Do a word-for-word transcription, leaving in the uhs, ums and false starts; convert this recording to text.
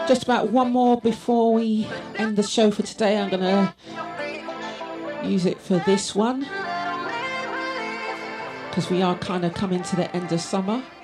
Just about one more before we end the show for today. I'm going to use it for this one because we are kind of coming to the end of summer.